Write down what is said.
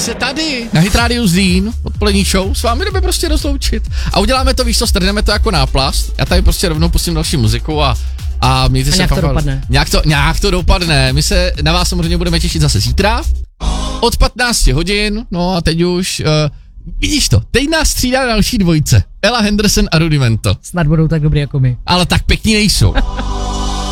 se tady na Hit Radio Zlín, odpolední show, s vámi jdeme prostě rozloučit. A uděláme to, víš co, strhneme to jako náplast. Já tady prostě rovnou pustím další muziku a mějte se nějak to dopadne. Nějak to dopadne. My se na vás samozřejmě budeme těšit zase zítra od 15 hodin. No a teď už, vidíš to, teď nás střídá další dvojice. Ella Henderson a Rudimento. Snad budou tak dobrý jako my. Ale tak pěkní nejsou.